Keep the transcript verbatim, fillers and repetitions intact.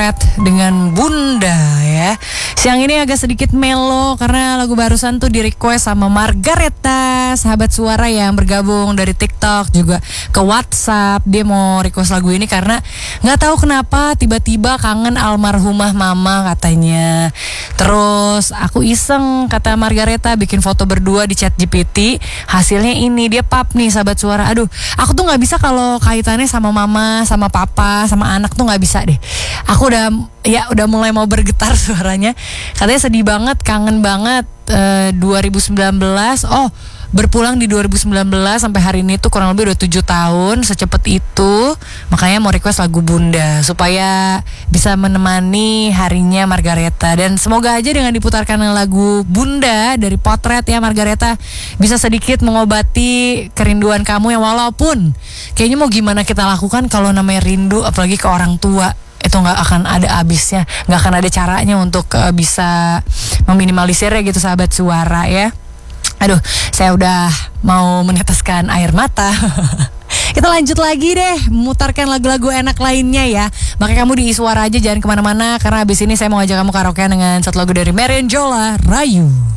Potret dengan Bunda ya. Siang ini agak sedikit melo karena lagu barusan tuh di request sama Margareta, sahabat suara yang bergabung dari TikTok juga ke WhatsApp. Dia mau request lagu ini karena nggak tahu kenapa tiba-tiba kangen almarhumah mama katanya. Terus aku iseng, kata Margareta, bikin foto berdua di chat G P T. Hasilnya ini, dia pap nih sahabat suara. Aduh, aku tuh nggak bisa kalau kaitannya sama mama, sama papa, sama anak tuh nggak bisa deh. Aku udah ya udah mulai mau bergetar suaranya. Katanya sedih banget, kangen banget. uh, dua ribu sembilan belas oh berpulang di dua ribu sembilan belas sampai hari ini tuh kurang lebih udah tujuh tahun, secepat itu. Makanya mau request lagu Bunda supaya bisa menemani harinya Margareta. Dan semoga aja dengan diputarkan lagu Bunda dari Potret ya Margareta, bisa sedikit mengobati kerinduan kamu yang walaupun kayaknya mau gimana kita lakukan kalau namanya rindu apalagi ke orang tua, itu nggak akan ada habisnya, nggak akan ada caranya untuk uh, bisa meminimalisirnya gitu sahabat suara ya. Aduh, saya udah mau meneteskan air mata. Kita lanjut lagi deh, memutarkan lagu-lagu enak lainnya ya. Makanya kamu di Iswara aja, jangan kemana-mana, karena abis ini saya mau ajak kamu karaoke dengan satu lagu dari Marion Jola, Rayu.